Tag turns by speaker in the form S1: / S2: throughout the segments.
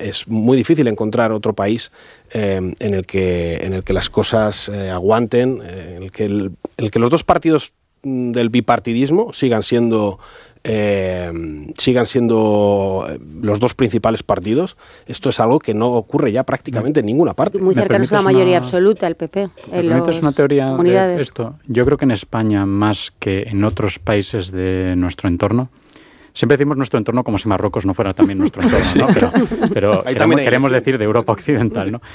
S1: es muy difícil encontrar otro país en el que las cosas aguanten, en el que los dos partidos del bipartidismo sigan siendo los dos principales partidos. Esto es algo que no ocurre ya prácticamente en ninguna parte.
S2: Muy cercano a la mayoría absoluta, el PP.
S3: ¿Me permites una teoría de esto? Yo creo que en España, más que en otros países de nuestro entorno, siempre decimos nuestro entorno como si Marruecos no fuera también nuestro entorno, ¿no? Pero queremos decir de Europa Occidental, ¿no?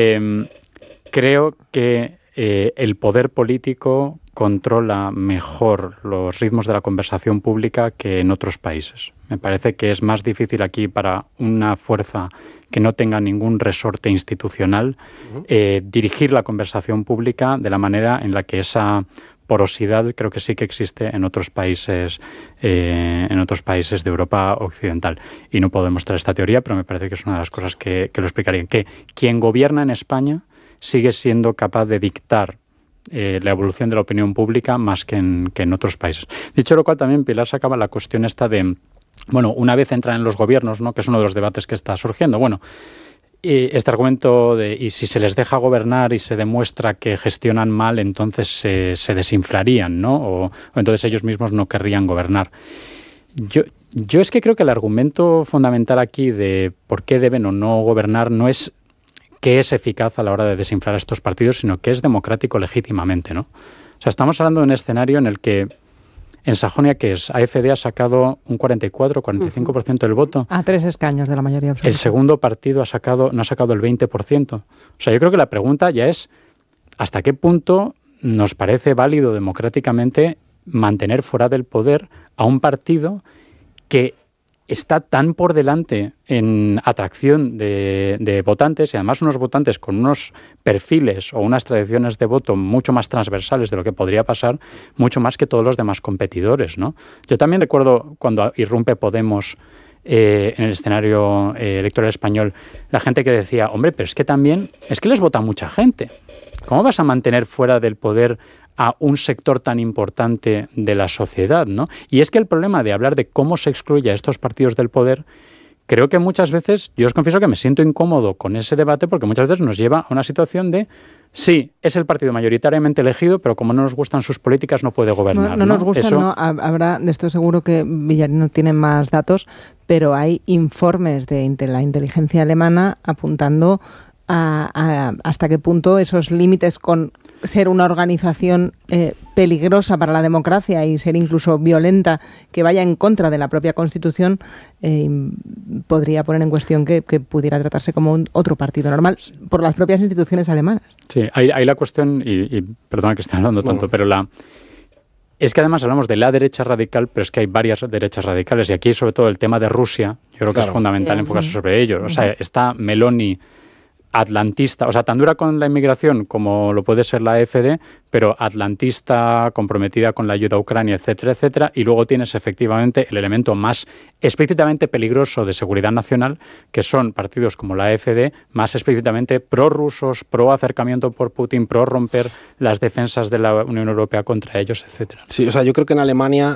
S3: Creo que el poder político controla mejor los ritmos de la conversación pública que en otros países. Me parece que es más difícil aquí para una fuerza que no tenga ningún resorte institucional dirigir la conversación pública de la manera en la que esa porosidad creo que sí que existe en otros países de Europa Occidental. Y no puedo demostrar esta teoría, pero me parece que es una de las cosas que lo explicarían. Que quien gobierna en España sigue siendo capaz de dictar la evolución de la opinión pública más que en otros países. Dicho lo cual, también Pilar sacaba la cuestión esta de, bueno, una vez entran en los gobiernos, ¿no?, que es uno de los debates que está surgiendo, bueno, este argumento de, y si se les deja gobernar y se demuestra que gestionan mal, entonces se desinflarían, ¿no? O entonces ellos mismos no querrían gobernar. Yo es que creo que el argumento fundamental aquí de por qué deben o no gobernar no es que es eficaz a la hora de desinflar a estos partidos, sino que es democrático legítimamente, ¿no? O sea, estamos hablando de un escenario en el que en Sajonia, que es AfD, ha sacado un 44-45% del voto.
S4: A 3 escaños de la mayoría absoluta.
S3: El segundo partido no ha sacado el 20%. O sea, yo creo que la pregunta ya es ¿hasta qué punto nos parece válido democráticamente mantener fuera del poder a un partido que está tan por delante en atracción de votantes, y además unos votantes con unos perfiles o unas tradiciones de voto mucho más transversales de lo que podría pasar, mucho más que todos los demás competidores, ¿no? Yo también recuerdo cuando irrumpe Podemos en el escenario electoral español, la gente que decía, hombre, pero es que les vota mucha gente. ¿Cómo vas a mantener fuera del poder a un sector tan importante de la sociedad, ¿no? Y es que el problema de hablar de cómo se excluye a estos partidos del poder, creo que muchas veces, yo os confieso que me siento incómodo con ese debate porque muchas veces nos lleva a una situación de, sí, es el partido mayoritariamente elegido, pero como no nos gustan sus políticas no puede gobernar.
S4: No nos gustan, no. Habrá, de esto seguro que Villarino tiene más datos, pero hay informes de la inteligencia alemana apuntando a hasta qué punto esos límites con ser una organización peligrosa para la democracia y ser incluso violenta, que vaya en contra de la propia Constitución, podría poner en cuestión que pudiera tratarse como otro partido normal por las propias instituciones alemanas.
S3: Sí, hay la cuestión, y perdona que esté hablando tanto, pero es que además hablamos de la derecha radical, pero es que hay varias derechas radicales, y aquí sobre todo el tema de Rusia, yo creo que es fundamental enfocarse sobre ello. O sea, está Meloni atlantista, o sea, tan dura con la inmigración como lo puede ser la AfD, pero atlantista, comprometida con la ayuda a Ucrania, etcétera, etcétera, y luego tienes efectivamente el elemento más explícitamente peligroso de seguridad nacional, que son partidos como la AfD, más explícitamente prorrusos, pro acercamiento por Putin, pro romper las defensas de la Unión Europea contra ellos, etcétera.
S1: Sí, o sea, yo creo que en Alemania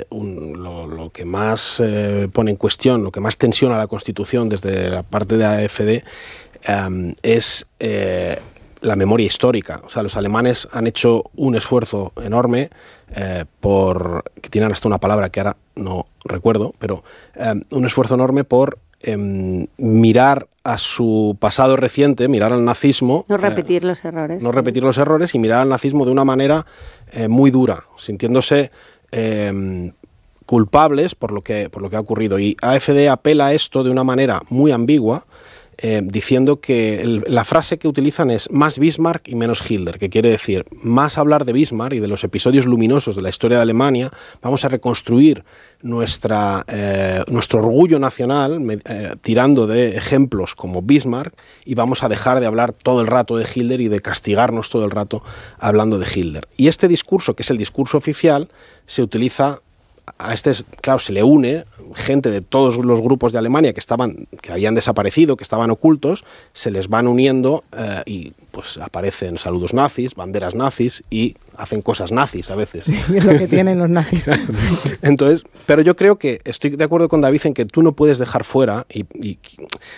S1: lo que más pone en cuestión, lo que más tensiona la Constitución desde la parte de la AfD es la memoria histórica. O sea, los alemanes han hecho un esfuerzo enorme que tienen hasta una palabra que ahora no recuerdo, pero un esfuerzo enorme por mirar a su pasado reciente, mirar al nazismo.
S2: No repetir los errores.
S1: No repetir los errores y mirar al nazismo de una manera muy dura, sintiéndose culpables por lo que ha ocurrido. Y AfD apela a esto de una manera muy ambigua, diciendo que la frase que utilizan es más Bismarck y menos Hitler, que quiere decir más hablar de Bismarck y de los episodios luminosos de la historia de Alemania, vamos a reconstruir nuestro orgullo nacional tirando de ejemplos como Bismarck, y vamos a dejar de hablar todo el rato de Hitler y de castigarnos todo el rato hablando de Hitler. Y este discurso, que es el discurso oficial, se utiliza claro, se le une gente de todos los grupos de Alemania que habían desaparecido, que estaban ocultos, se les van uniendo y pues aparecen saludos nazis, banderas nazis y hacen cosas nazis a veces.
S4: Sí, es lo que tienen los nazis.
S1: Entonces, pero yo creo que estoy de acuerdo con David en que tú no puedes dejar fuera, y